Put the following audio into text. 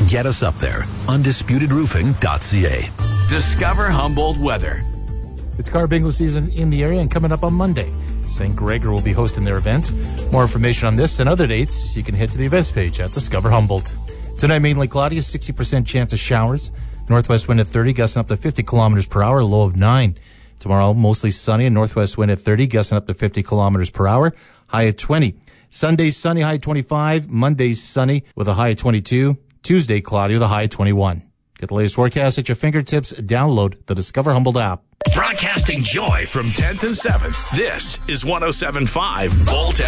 Get us up there. UndisputedRoofing.ca. Discover Humboldt weather. It's car bingo season in the area and coming up on Monday. St. Gregor will be hosting their event. More information on this and other dates, you can head to the events page at Discover Humboldt. Tonight, mainly cloudy, 60% chance of showers. Northwest wind at 30, gusting up to 50 kilometers per hour, low of 9. Tomorrow, mostly sunny, and northwest wind at 30, gusting up to 50 kilometers per hour, high at 20. Sunday, sunny, high 25. Monday, sunny with a high of 22. Tuesday, cloudy with a high of 21. Get the latest forecast at your fingertips. Download the Discover Humboldt app. Broadcasting joy from 10th and 7th. This is 107.5 Bolt